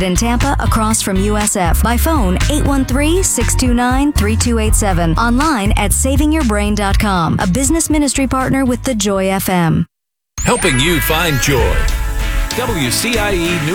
In Tampa, across from USF. By phone, 813-629-3287. Online at savingyourbrain.com. A business ministry partner with The Joy FM. Helping you find joy. WCIE News.